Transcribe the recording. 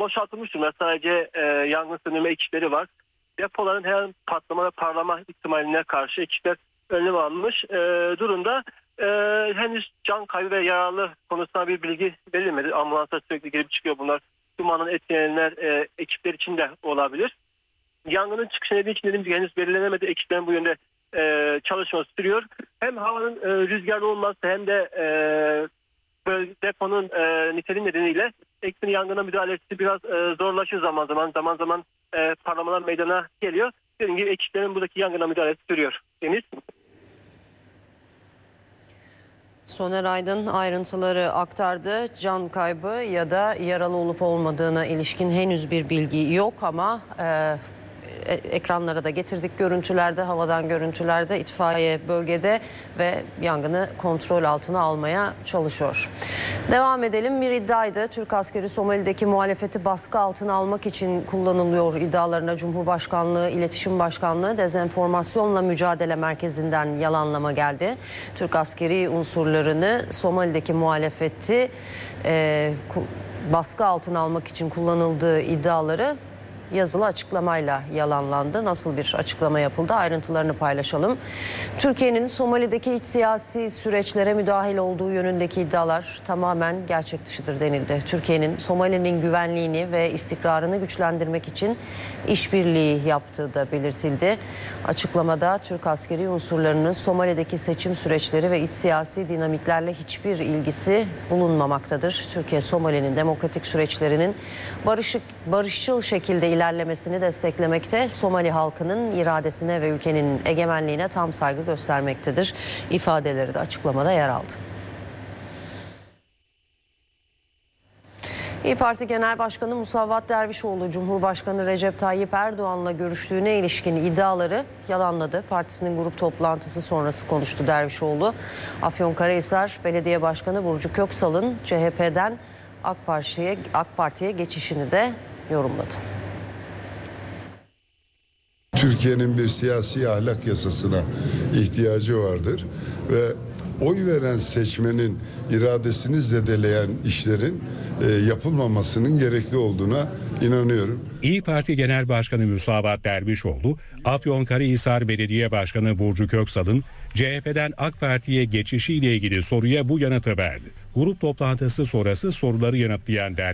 boşaltılmış durumda. Sadece yangın söndürme ekipleri var. Depoların her an patlama ve parlama ihtimaline karşı ekipler önlem almış durumda. Henüz can kaybı ve yaralı konusunda bir bilgi verilmedi. Ambulanslar sürekli gelip çıkıyor bunlar. Dumanın etkilenenler ekipler için de olabilir. Yangının çıkış nedeni için dediğim gibi henüz belirlenemedi. Ekiplerin bu yönde çalışması sürüyor. Hem havanın rüzgarlı olması hem de deponun niteliği nedeniyle ekibin yangına müdahalesi biraz zorlaşır zaman zaman parlamalar meydana geliyor. Dediğim gibi ekiplerin buradaki yangına müdahalesi sürüyor. Deniz. Soner Aydın ayrıntıları aktardı. Can kaybı ya da yaralı olup olmadığına ilişkin henüz bir bilgi yok ama ekranlara da getirdik görüntülerde, havadan görüntülerde itfaiye bölgede ve yangını kontrol altına almaya çalışıyor. Devam edelim. Bir iddiaydı. Türk askeri Somali'deki muhalefeti baskı altına almak için kullanılıyor iddialarına Cumhurbaşkanlığı İletişim Başkanlığı Dezenformasyonla Mücadele Merkezi'nden yalanlama geldi. Türk askeri unsurlarını Somali'deki muhalefeti baskı altına almak için kullanıldığı iddiaları yazılı açıklamayla yalanlandı. Nasıl bir açıklama yapıldı? Ayrıntılarını paylaşalım. Türkiye'nin Somali'deki iç siyasi süreçlere müdahil olduğu yönündeki iddialar tamamen gerçek dışıdır denildi. Türkiye'nin Somali'nin güvenliğini ve istikrarını güçlendirmek için işbirliği yaptığı da belirtildi. Açıklamada Türk askeri unsurlarının Somali'deki seçim süreçleri ve iç siyasi dinamiklerle hiçbir ilgisi bulunmamaktadır. Türkiye, Somali'nin demokratik süreçlerinin barışçıl şekilde ilerlemesini desteklemekte, Somali halkının iradesine ve ülkenin egemenliğine tam saygı göstermektedir ifadeleri de açıklamada yer aldı. İYİ Parti Genel Başkanı Musavat Dervişoğlu, Cumhurbaşkanı Recep Tayyip Erdoğan'la görüştüğüne ilişkin iddiaları yalanladı. Partisinin grup toplantısı sonrası konuştu Dervişoğlu. Afyonkarahisar Belediye Başkanı Burcu Köksal'ın CHP'den AK Parti'ye geçişini de yorumladı. Türkiye'nin bir siyasi ahlak yasasına ihtiyacı vardır ve oy veren seçmenin iradesini zedeleyen işlerin yapılmamasının gerekli olduğuna inanıyorum. İYİ Parti Genel Başkanı Musavat Dervişoğlu, Afyonkarahisar Belediye Başkanı Burcu Köksal'ın CHP'den AK Parti'ye geçişiyle ilgili soruya bu yanıtı verdi. Grup toplantısı sonrası soruları yanıtlayan